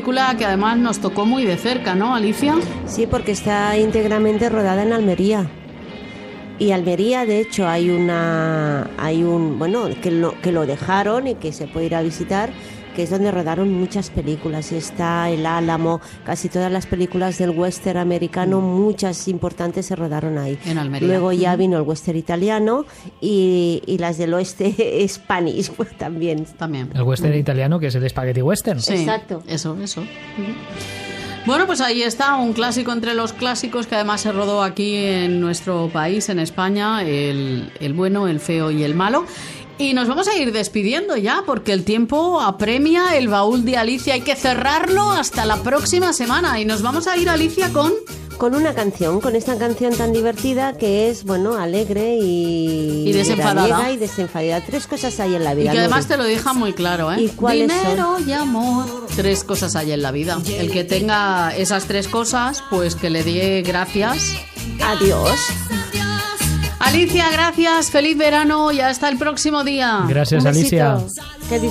película que además nos tocó muy de cerca, ¿no, Alicia? Sí, porque está íntegramente rodada en Almería. Y Almería, de hecho, hay un bueno, que lo dejaron y que se puede ir a visitar, que es donde rodaron muchas películas. Y está El Álamo, casi todas las películas del western americano, muchas importantes se rodaron ahí. En Almería. Luego ya vino el western italiano y las del oeste Spanish pues, también. El western italiano, que es el spaghetti western. Sí, exacto. Eso. Bueno, pues ahí está, un clásico entre los clásicos que además se rodó aquí en nuestro país, en España, el bueno, el feo y el malo. Y nos vamos a ir despidiendo ya, porque el tiempo apremia. El baúl de Alicia hay que cerrarlo hasta la próxima semana. Y nos vamos a ir, Alicia, con una canción, con esta canción tan divertida que es, bueno, alegre y desenfadada. Y desenfadada. 3 cosas hay en la vida. Y que además te lo deja muy claro, ¿eh? ¿Y cuáles Dinero son? y amor. 3 cosas hay en la vida. El que tenga esas 3 cosas, pues que le dé gracias. Adiós. Alicia, gracias. Feliz verano y hasta el próximo día. Gracias, Alicia. Que